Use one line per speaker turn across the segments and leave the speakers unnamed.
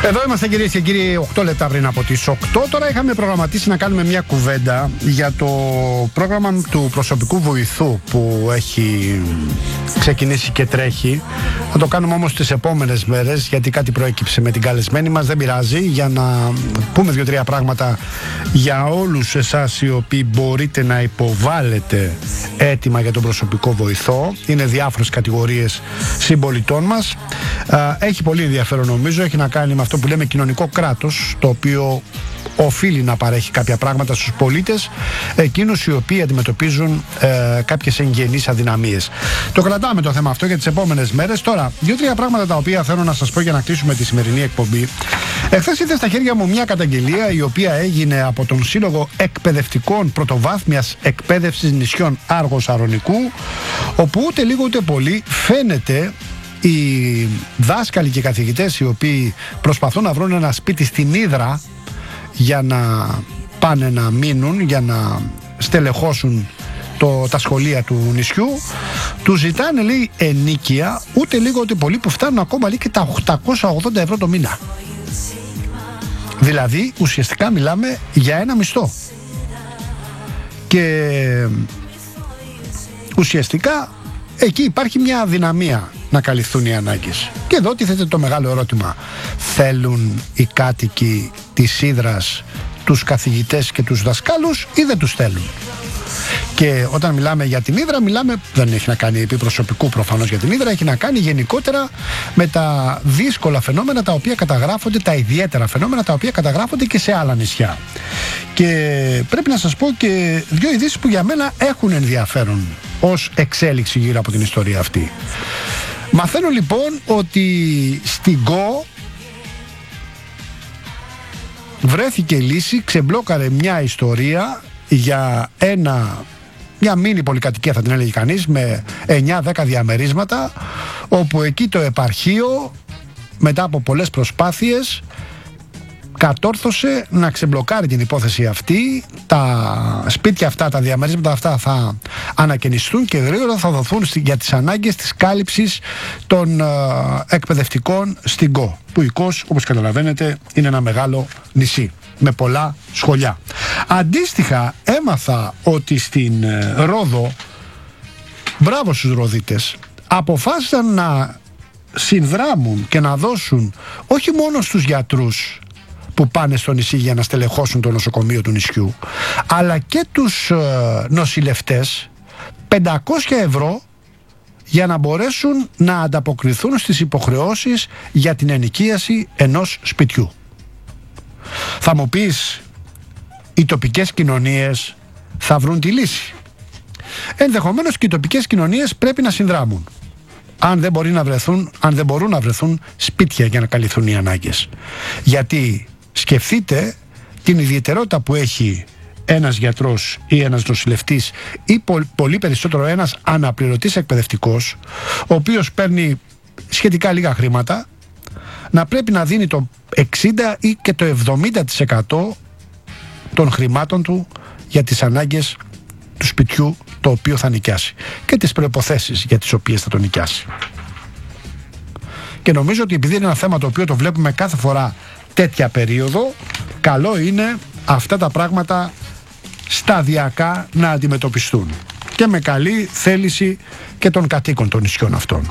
Εδώ είμαστε κυρίες και κύριοι, 8 λεπτά πριν από τις 8. Τώρα είχαμε προγραμματίσει να κάνουμε μια κουβέντα για το πρόγραμμα του προσωπικού βοηθού που έχει ξεκινήσει και τρέχει. Θα το κάνουμε όμως τις επόμενες μέρες, γιατί κάτι προέκυψε με την καλεσμένη μας. Δεν πειράζει, για να πούμε 2-3 πράγματα για όλους εσάς οι οποίοι μπορείτε να υποβάλλετε έτοιμα για τον προσωπικό βοηθό. Είναι διάφορες κατηγορίες συμπολιτών μας. Έχει πολύ ενδιαφέρον, νομίζω. Έχει να κάνει με αυτό που λέμε κοινωνικό κράτος, το οποίο οφείλει να παρέχει κάποια πράγματα στους πολίτες, εκείνους οι οποίοι αντιμετωπίζουν κάποιες εγγενείς αδυναμίες. Το κρατάμε το θέμα αυτό για τις επόμενες μέρες. Τώρα, 2-3 πράγματα τα οποία θέλω να σας πω για να κλείσουμε τη σημερινή εκπομπή. Εχθές ήρθε στα χέρια μου μια καταγγελία η οποία έγινε από τον Σύλλογο Εκπαιδευτικών Πρωτοβάθμιας Εκπαίδευσης Νησιών Άργος Αρωνικού, όπου ούτε λίγο ούτε πολύ φαίνεται οι δάσκαλοι και καθηγητές οι οποίοι προσπαθούν να βρουν ένα σπίτι στην Ύδρα για να πάνε να μείνουν, για να στελεχώσουν τα σχολεία του νησιού, τους ζητάνε, λέει, ενίκεια, ούτε λίγο ούτε πολύ, που φτάνουν ακόμα, λέει, και τα 880 ευρώ το μήνα. Δηλαδή ουσιαστικά μιλάμε για ένα μισθό. Και ουσιαστικά εκεί υπάρχει μια αδυναμία να καλυφθούν οι ανάγκες. Και εδώ τίθεται το μεγάλο ερώτημα. Θέλουν οι κάτοικοι της Ύδρας τους καθηγητές και τους δασκάλους ή δεν τους θέλουν? Και όταν μιλάμε για την Ύδρα, δεν έχει να κάνει επί προσωπικού προφανώς για την Ύδρα, έχει να κάνει γενικότερα με τα δύσκολα φαινόμενα τα οποία καταγράφονται, τα ιδιαίτερα φαινόμενα τα οποία καταγράφονται και σε άλλα νησιά. Και πρέπει να σας πω και 2 ειδήσεις που για μένα έχουν ενδιαφέρον ως εξέλιξη γύρω από την ιστορία αυτή. Μαθαίνω λοιπόν ότι στην ΚΟ βρέθηκε λύση, ξεμπλόκαρε μια ιστορία για μια μίνι πολυκατοικία, θα την έλεγε κανείς, με 9-10 διαμερίσματα, όπου εκεί το επαρχείο μετά από πολλές προσπάθειες κατόρθωσε να ξεμπλοκάρει την υπόθεση αυτή. Τα σπίτια αυτά, τα διαμερίσματα αυτά θα ανακαινιστούν και γρήγορα θα δοθούν για τις ανάγκες της κάλυψης των εκπαιδευτικών στην ΚΟ, που η ΚΟΣ, όπως καταλαβαίνετε, είναι ένα μεγάλο νησί με πολλά σχολιά. Αντίστοιχα έμαθα ότι στην Ρόδο, μπράβο στους Ροδίτες, αποφάσισαν να συνδράμουν και να δώσουν όχι μόνο στους γιατρούς που πάνε στο νησί για να στελεχώσουν το νοσοκομείο του νησιού, αλλά και τους νοσηλευτές 500 ευρώ για να μπορέσουν να ανταποκριθούν στις υποχρεώσεις για την ενοικίαση ενός σπιτιού. Θα μου πεις, οι τοπικές κοινωνίες θα βρουν τη λύση. Ενδεχομένως και οι τοπικές κοινωνίες πρέπει να συνδράμουν, αν δεν μπορούν να βρεθούν σπίτια για να καλυφθούν οι ανάγκες. Γιατί σκεφτείτε την ιδιαιτερότητα που έχει ένας γιατρός ή ένας νοσηλευτής ή πολύ περισσότερο ένας αναπληρωτής εκπαιδευτικός, ο οποίος παίρνει σχετικά λίγα χρήματα, να πρέπει να δίνει το 60% ή και το 70% των χρημάτων του για τις ανάγκες του σπιτιού το οποίο θα νοικιάσει και τις προϋποθέσεις για τις οποίες θα το νοικιάσει. Και νομίζω ότι επειδή είναι ένα θέμα το οποίο το βλέπουμε κάθε φορά τέτοια περίοδο, καλό είναι αυτά τα πράγματα σταδιακά να αντιμετωπιστούν και με καλή θέληση και των κατοίκων των νησιών αυτών.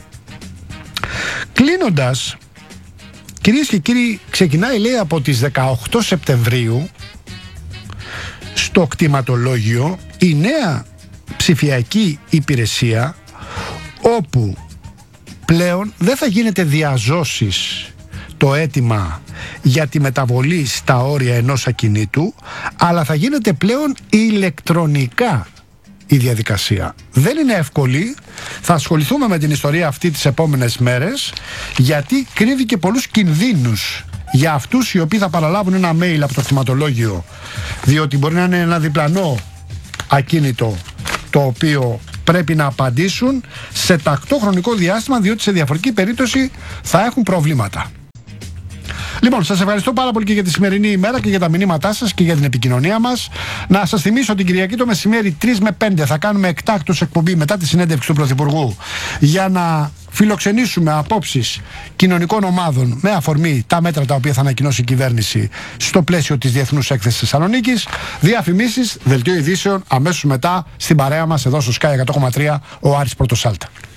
Κλείνοντας, κυρίες και κύριοι, ξεκινάει, λέει, από τις 18 Σεπτεμβρίου στο κτηματολόγιο η νέα ψηφιακή υπηρεσία, όπου πλέον δεν θα γίνεται διαζώσεις το αίτημα για τη μεταβολή στα όρια ενός ακινήτου, αλλά θα γίνεται πλέον ηλεκτρονικά η διαδικασία. Δεν είναι εύκολη. Θα ασχοληθούμε με την ιστορία αυτή τις επόμενες μέρες, γιατί κρύβει και πολλούς κινδύνους για αυτούς οι οποίοι θα παραλάβουν ένα mail από το κτηματολόγιο, διότι μπορεί να είναι ένα διπλανό ακίνητο το οποίο πρέπει να απαντήσουν σε τακτό χρονικό διάστημα, διότι σε διαφορετική περίπτωση θα έχουν προβλήματα. Λοιπόν, σας ευχαριστώ πάρα πολύ και για τη σημερινή ημέρα και για τα μηνύματά σας και για την επικοινωνία μας. Να σας θυμίσω την Κυριακή το μεσημέρι 3 με 5 θα κάνουμε εκτάκτως εκπομπή μετά τη συνέντευξη του Πρωθυπουργού, για να φιλοξενήσουμε απόψεις κοινωνικών ομάδων με αφορμή τα μέτρα τα οποία θα ανακοινώσει η κυβέρνηση στο πλαίσιο της Διεθνούς Έκθεσης Θεσσαλονίκης. Διαφημίσεις, δελτίο ειδήσεων αμέσως μετά στην παρέα μας εδώ στο Sky 100,3 ο Άρης Πρωτοσάλτα.